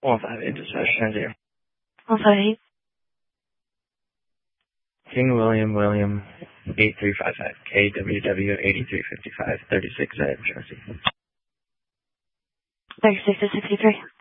158 dispatch, transit. 158. King William 8355, KWW 8355, 36 at Chelsea. 36 to 63.